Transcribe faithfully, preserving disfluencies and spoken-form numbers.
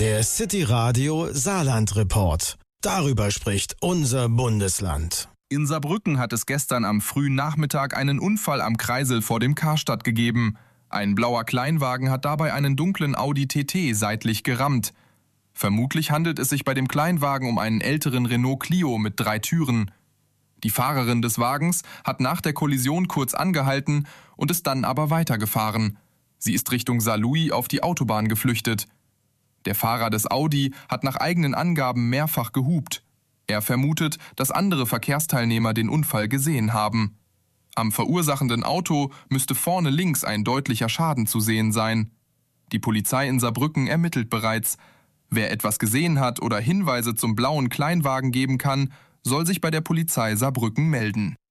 Der City Radio Saarland Report. Darüber spricht unser Bundesland. In Saarbrücken hat es gestern am frühen Nachmittag einen Unfall am Kreisel vor dem Karstadt gegeben. Ein blauer Kleinwagen hat dabei einen dunklen Audi T T seitlich gerammt. Vermutlich handelt es sich bei dem Kleinwagen um einen älteren Renault Clio mit drei Türen. Die Fahrerin des Wagens hat nach der Kollision kurz angehalten und ist dann aber weitergefahren. Sie ist Richtung Saarlouis auf die Autobahn geflüchtet. Der Fahrer des Audi hat nach eigenen Angaben mehrfach gehupt. Er vermutet, dass andere Verkehrsteilnehmer den Unfall gesehen haben. Am verursachenden Auto müsste vorne links ein deutlicher Schaden zu sehen sein. Die Polizei in Saarbrücken ermittelt bereits. Wer etwas gesehen hat oder Hinweise zum blauen Kleinwagen geben kann, soll sich bei der Polizei Saarbrücken melden.